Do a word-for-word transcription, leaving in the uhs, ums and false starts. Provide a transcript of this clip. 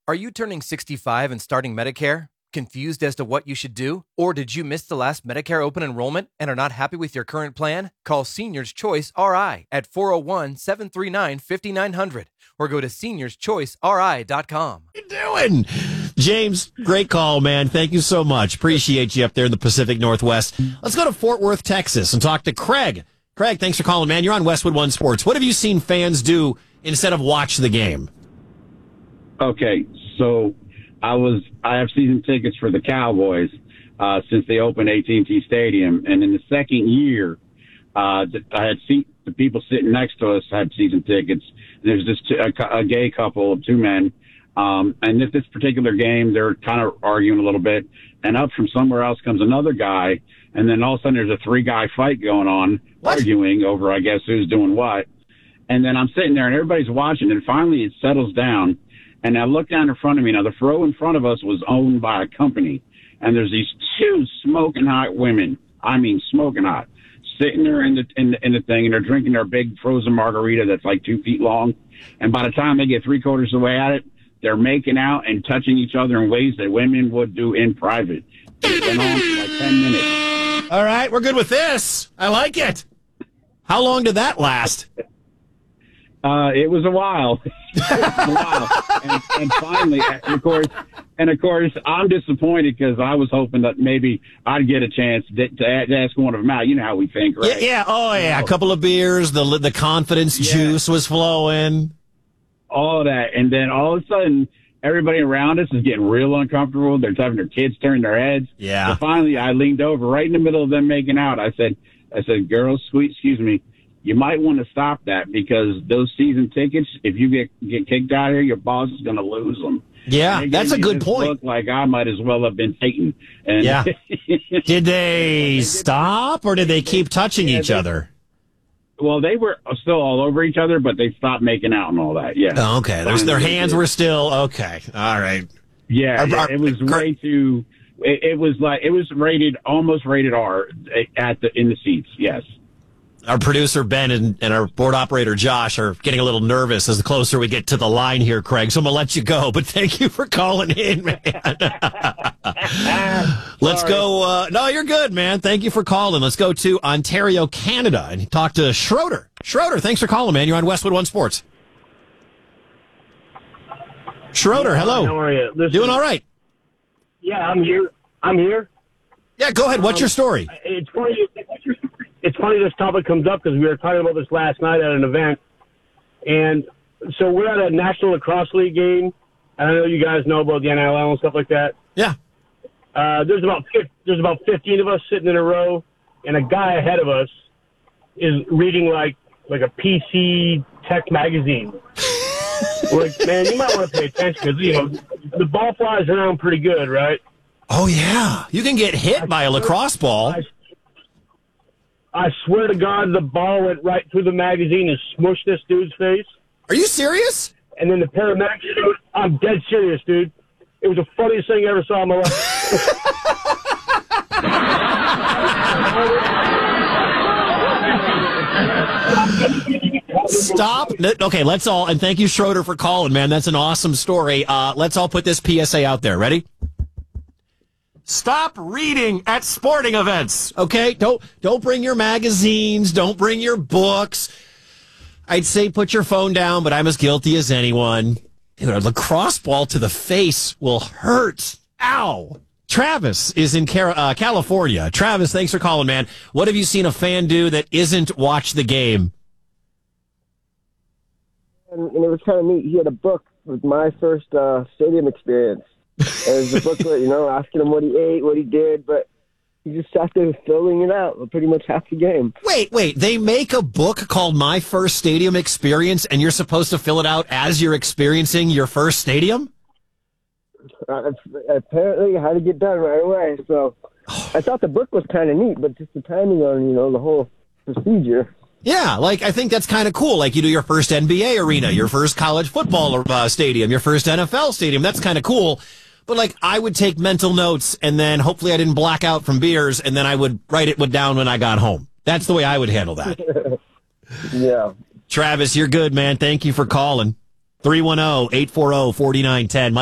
Are you turning sixty-five and starting Medicare? Confused as to what you should do? Or did you miss the last Medicare open enrollment and are not happy with your current plan? Call Seniors Choice R I at four oh one, seven three nine, five nine zero zero or go to seniors choice r i dot com. What are you doing? James, great call, man. Thank you so much. Appreciate you up there in the Pacific Northwest. Let's go to Fort Worth, Texas, and talk to Craig. Craig, thanks for calling, man. You're on Westwood One Sports. What have you seen fans do instead of watch the game? Okay, so I was I have season tickets for the Cowboys uh, since they opened A T and T Stadium, and in the second year, uh, I had seen the people sitting next to us had season tickets. There's this t- a, a gay couple, two men, um, and at this particular game, they're kind of arguing a little bit, and up from somewhere else comes another guy, and then all of a sudden there's a three-guy fight going on, what? arguing over, I guess, who's doing what, and then I'm sitting there, and everybody's watching, and finally it settles down. And I look down in front of me. Now, the row in front of us was owned by a company. And there's these two smoking hot women. I mean, smoking hot. Sitting there in the, in the, in the thing, and they're drinking their big frozen margarita that's like two feet long. And by the time they get three quarters of the way at it, they're making out and touching each other in ways that women would do in private. It's been on for like ten minutes. All right, we're good with this. I like it. How long did that last? Uh, it was a while. It was a while. And, and finally, and of course, and of course, I'm disappointed because I was hoping that maybe I'd get a chance to, to ask one of them out. You know how we think, right? Yeah, yeah. Oh, yeah. A couple of beers, the the confidence yeah. juice was flowing. All of that. And then all of a sudden, everybody around us is getting real uncomfortable. They're having their kids turn their heads. Yeah. So finally, I leaned over right in the middle of them making out. I said, I said, girls, sweet, excuse me. You might want to stop that because those season tickets, if you get get kicked out of here, your boss is going to lose them. Yeah, that's a good point. Look like I might as well have been taken. And yeah. Did they stop or did they keep touching yeah, each they, other? Well, they were still all over each other, but they stopped making out and all that. Yeah. Oh, okay. There's, their hands were still okay. All right. Yeah, our, our, it was our, way too. It, it was like it was rated almost rated R at the in the seats. Yes. Our producer, Ben, and, and our board operator, Josh, are getting a little nervous as the closer we get to the line here, Craig. So I'm going to let you go, but thank you for calling in, man. Let's go. Uh, no, you're good, man. Thank you for calling. Let's go to Ontario, Canada, and talk to Schroeder. Schroeder, thanks for calling, man. You're on Westwood One Sports. Schroeder, yeah, hello. How are you? Listen, Doing all right. Yeah, I'm here. I'm here. Yeah, go ahead. What's um, your story? It's funny. It's funny this topic comes up because we were talking about this last night at an event. And so we're at a National Lacrosse League game. And I know you guys know about the N L L and stuff like that. Yeah. Uh, there's about there's about fifteen of us sitting in a row, and a guy ahead of us is reading like like a P C tech magazine. We're like, man, you might want to pay attention because, you know, the ball flies around pretty good, right? Oh, yeah. You can get hit I by a lacrosse ball. I, I swear to God, the ball went right through the magazine and smushed this dude's face. Are you serious? And then the paramedics, I'm dead serious, dude. It was the funniest thing I ever saw in my life. Stop. Okay, let's all, and thank you, Schroeder, for calling, man. That's an awesome story. Uh, let's all put this P S A out there. Ready? Stop reading at sporting events. Okay? Don't don't bring your magazines. Don't bring your books. I'd say put your phone down, but I'm as guilty as anyone. Dude, a lacrosse ball to the face will hurt. Ow. Travis is in Car- uh, California. Travis, thanks for calling, man. What have you seen a fan do that isn't watch the game? And, and it was kind of neat. He had a book with my first uh, stadium experience. There's a booklet, you know, asking him what he ate, what he did, but he just sat there filling it out for pretty much half the game. Wait, wait, they make a book called My First Stadium Experience, and you're supposed to fill it out as you're experiencing your first stadium? Uh, apparently, I had to get done right away, so I thought the book was kind of neat, but just the timing on, you know, the whole procedure. Yeah, like, I think that's kind of cool. Like, you do your first N B A arena, your first college football uh, stadium, your first N F L stadium. That's kind of cool. But, like, I would take mental notes, and then hopefully I didn't black out from beers, and then I would write it down when I got home. That's the way I would handle that. Yeah. Travis, you're good, man. Thank you for calling. three one zero, eight four zero, four nine one zero.